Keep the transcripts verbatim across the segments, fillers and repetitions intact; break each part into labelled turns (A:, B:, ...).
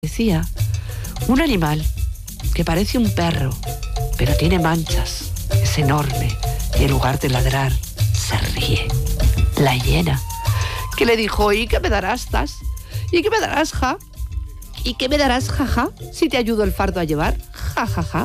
A: Decía, un animal que parece un perro, pero tiene manchas, es enorme, y en lugar de ladrar, se ríe. La hiena, que le dijo, ¿y qué me darás, tas? ¿Y qué me darás, ja? ¿Y qué me darás, jaja, si te ayudo el fardo a llevar? Ja, ja, ja.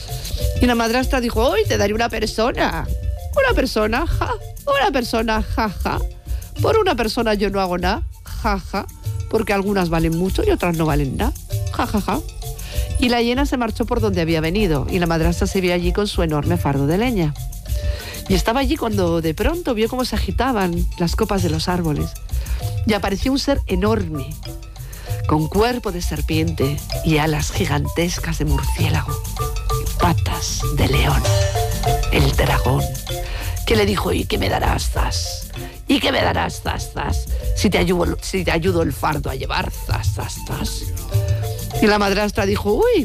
A: Y la madrastra dijo, hoy te daré una persona. Una persona, ja. Una persona, ja, ja. Por una persona yo no hago nada, ja, ja. Porque algunas valen mucho y otras no valen nada, ja, ja, ja. Y la hiena se marchó por donde había venido y la madrastra se vio allí con su enorme fardo de leña. Y estaba allí cuando de pronto vio cómo se agitaban las copas de los árboles y apareció un ser enorme, con cuerpo de serpiente y alas gigantescas de murciélago y patas de león, el dragón, que le dijo, ¿y qué me darás, zas? ¿Y qué me darás, zas, zas? Si te ayudo, si te ayudo el fardo a llevar, zas, zas, zas. Y la madrastra dijo, uy,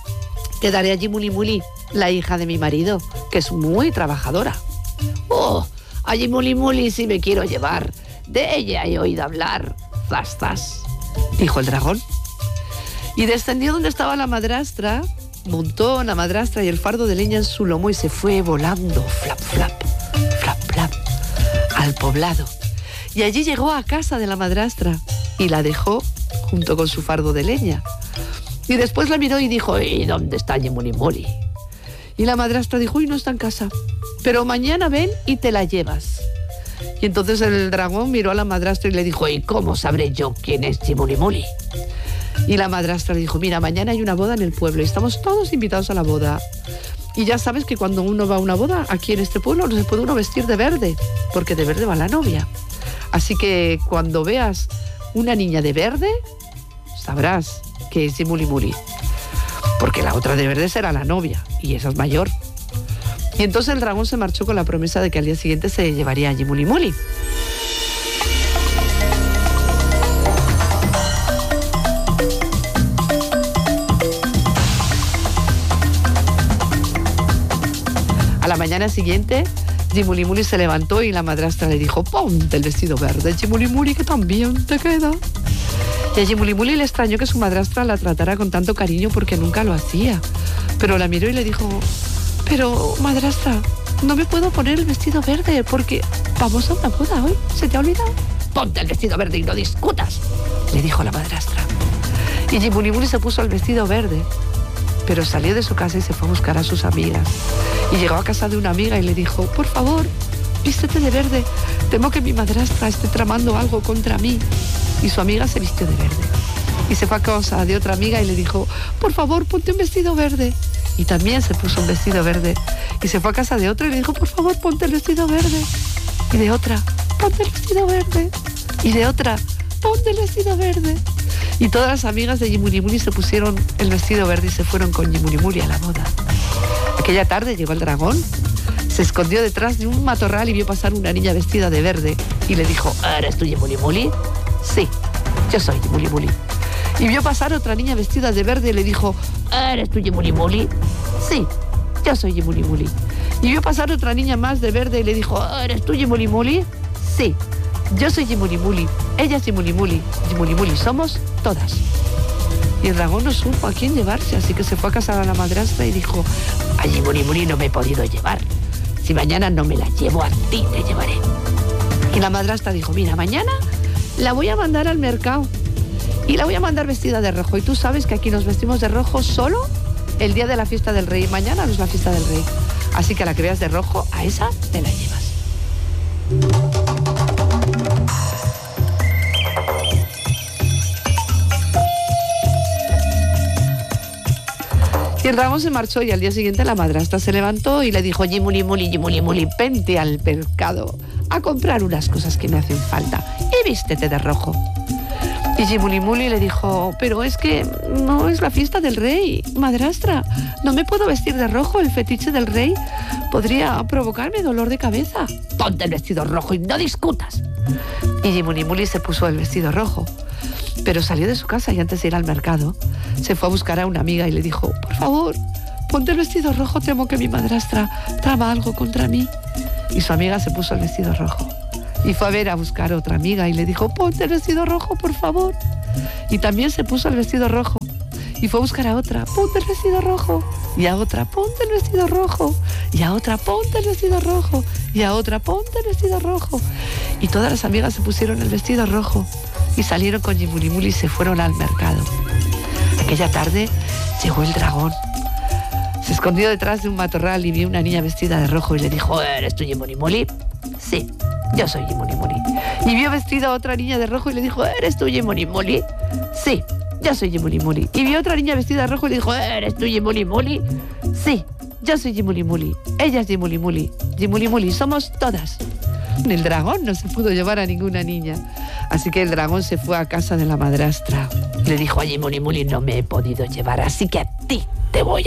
A: te daré a Jimuli Muli, la hija de mi marido, que es muy trabajadora. Oh, a Jimuli Muli sí me quiero llevar, de ella he oído hablar, zas, zas, dijo el dragón. Y descendió donde estaba la madrastra, montó la madrastra y el fardo de leña en su lomo y se fue volando, flap, flap, flap, flap, al poblado. Y allí llegó a casa de la madrastra y la dejó junto con su fardo de leña. Y después la miró y dijo, ¿y dónde está Jimuli Muli? Y la madrastra dijo, uy, no está en casa, pero mañana ven y te la llevas. Y entonces el dragón miró a la madrastra y le dijo, ¿y cómo sabré yo quién es Jimuli Muli? Y la madrastra le dijo, mira, mañana hay una boda en el pueblo y estamos todos invitados a la boda. Y ya sabes que cuando uno va a una boda, aquí en este pueblo, no se puede uno vestir de verde, porque de verde va la novia. Así que cuando veas una niña de verde, sabrás que es Jimuli Muli, porque la otra de verde será la novia, y esa es mayor. Y entonces el dragón se marchó con la promesa de que al día siguiente se llevaría a Jimuli Muli. A la mañana siguiente, Jimuli Muli se levantó y la madrastra le dijo, ponte el vestido verde, Jimuli Muli, que también te queda. Y a Jimuli Muli le extrañó que su madrastra la tratara con tanto cariño porque nunca lo hacía. Pero la miró y le dijo, pero madrastra, no me puedo poner el vestido verde porque vamos a una boda hoy, ¿se te ha olvidado? Ponte el vestido verde y no discutas, le dijo la madrastra. Y Jimuli Muli se puso el vestido verde, pero salió de su casa y se fue a buscar a sus amigas. Y llegó a casa de una amiga y le dijo, por favor, vístete de verde, temo que mi madrastra esté tramando algo contra mí. Y su amiga se vistió de verde. Y se fue a casa de otra amiga y le dijo, por favor, ponte un vestido verde. Y también se puso un vestido verde. Y se fue a casa de otra y le dijo, por favor, ponte el vestido verde. Y de otra, ponte el vestido verde. Y de otra, ponte el vestido verde. Y todas las amigas de Jimuli Muli se pusieron el vestido verde y se fueron con Jimuli Muli a la boda. Aquella tarde llegó el dragón, se escondió detrás de un matorral y vio pasar una niña vestida de verde. Y le dijo, ¿eres tú Jimuli Muli? Sí, yo soy Jimuli Muli. Y vio pasar otra niña vestida de verde y le dijo, ¿eres tú Jimuli Muli? Sí, yo soy Jimuli Muli. Y vio pasar otra niña más de verde y le dijo, ¿eres tú Jimuli Muli? Sí, yo soy Jimuli Muli. Ella es Jimuli Muli. Jimuli Muli somos todas. Y el dragón no supo a quién llevarse, así que se fue a casa a la madrastra y dijo, a Jimuli Muli no me he podido llevar. Si mañana no me la llevo, a ti te llevaré. Y la madrastra dijo, mira, mañana la voy a mandar al mercado y la voy a mandar vestida de rojo. Y tú sabes que aquí nos vestimos de rojo solo el día de la fiesta del rey. Mañana no es la fiesta del rey. Así que a la que veas de rojo, a esa te la llevas. Y el dragón se marchó y al día siguiente la madrastra se levantó y le dijo, Jimuli Muli, Jimuli Muli, vente al mercado a comprar unas cosas que me hacen falta y vístete de rojo. Y Jimuli Muli le dijo, pero es que no es la fiesta del rey, madrastra, no me puedo vestir de rojo, el fetiche del rey podría provocarme dolor de cabeza. Ponte el vestido rojo y no discutas. Y Jimuli Muli se puso el vestido rojo, pero salió de su casa y antes de ir al mercado se fue a buscar a una amiga y le dijo, por favor, ponte el vestido rojo, temo que mi madrastra trama algo contra mí. Y su amiga se puso el vestido rojo. Y fue a ver a buscar a otra amiga y le dijo, ponte el vestido rojo, por favor. Y también se puso el vestido rojo. Y fue a buscar a otra, ponte el vestido rojo. Y a otra, ponte el vestido rojo. Y a otra, ponte el vestido rojo. Y a otra, ponte el vestido rojo. Y todas las amigas se pusieron el vestido rojo. Y salieron con Yimulimuli y se fueron al mercado. Aquella tarde llegó el dragón. Se escondió detrás de un matorral y vio una niña vestida de rojo y le dijo, ¿eres tú Yimulimuli? Sí, yo soy Yimulimuli. Y vio vestida a otra niña de rojo y le dijo, ¿eres tú Yimulimuli? Sí, yo soy Yimulimuli. Y vio otra niña vestida de rojo y le dijo, ¿eres tú Yimulimuli? Sí, yo soy Yimulimuli. Ella es Yimulimuli. Yimulimuli, somos todas. El dragón no se pudo llevar a ninguna niña. Así que el dragón se fue a casa de la madrastra. Le dijo a Yimulimuli, no me he podido llevar, así que a ti te voy